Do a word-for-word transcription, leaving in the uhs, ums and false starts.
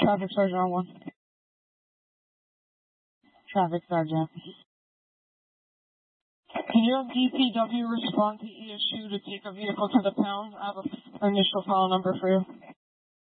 Traffic Sergeant on one. Traffic Sergeant. Can your D P W respond to E S U to take a vehicle to the pound? I have an initial file number for you.